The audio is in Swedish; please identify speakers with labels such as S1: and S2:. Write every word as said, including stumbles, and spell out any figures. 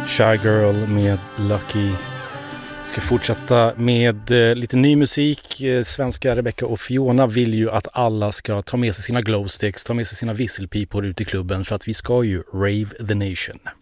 S1: Shy Girl med Lucky. Vi ska fortsätta med eh, lite ny musik. Eh, svenska Rebecca och Fiona vill ju att alla ska ta med sig sina glowsticks, ta med sig sina visselpipor ut i klubben, för att vi ska ju rave the nation.